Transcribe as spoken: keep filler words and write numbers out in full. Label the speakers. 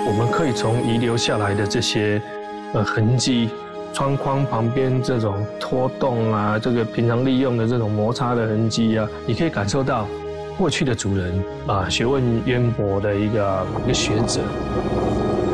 Speaker 1: 我们可以从遗留下来的这些呃痕迹，窗框旁边这种拖动啊，这个平常利用的这种摩擦的痕迹啊，你可以感受到过去的主人啊学问渊博的一个一个学者。